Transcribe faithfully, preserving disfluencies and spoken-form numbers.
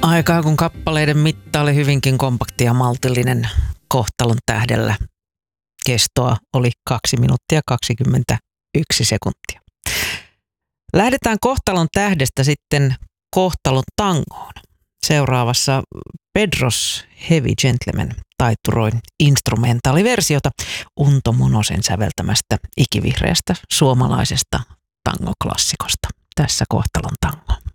Aikaa kun kappaleiden mitta oli hyvinkin kompakti ja maltillinen, Kohtalon tähdellä kestoa oli kaksi minuuttia kaksikymmentäyksi sekuntia. Lähdetään Kohtalon tähdestä sitten Kohtalon tangoon. Seuraavassa Pedros Heavy Gentleman taituroi instrumentaaliversiota Unto Monosen säveltämästä ikivihreästä suomalaisesta tangoklassikosta. Tässä Kohtalon tango.